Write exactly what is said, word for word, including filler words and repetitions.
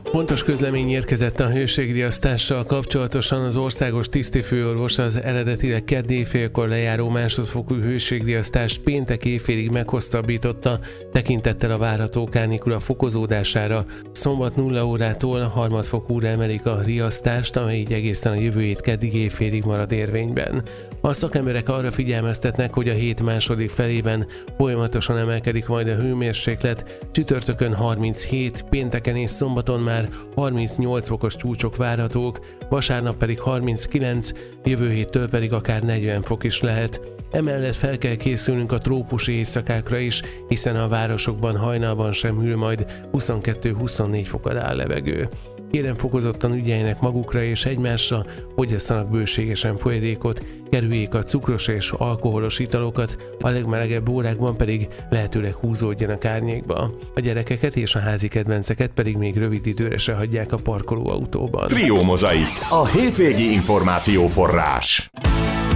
Fontos közlemény érkezett a hőségriasztással kapcsolatosan. Az országos tisztifőorvos az eredetileg kedd éjfélkor lejáró másodfokú hőségriasztást péntek éjfélig meghosszabbította, tekintettel a várható kánikula fokozódására. Szombat nulla órától harmadfokúra emelik a riasztást, amely így egészen a jövő hét keddig éjfélig marad érvényben. A szakemberek arra figyelmeztetnek, hogy a hét második felében folyamatosan emelkedik majd a hőmérséklet, csütörtökön harminchét, pénteken és szombaton már harmincnyolc fokos csúcsok várhatók, vasárnap pedig harminckilenc, jövő héttől pedig akár negyven fok is lehet. Emellett fel kell készülnünk a trópusi éjszakákra is, hiszen a városokban hajnalban sem hűl, majd huszonkettő-huszonnégy fok alá a levegő. Kérem, fokozottan ügyeljenek magukra és egymásra, fogyasszanak bőségesen folyadékot, kerüljék a cukros és alkoholos italokat, a legmelegebb órákban pedig lehetőleg húzódjanak árnyékba. A gyerekeket és a házi kedvenceket pedig még rövid időre se hagyják a parkolóautóban. Trio Mozaik, a hétvégi információforrás.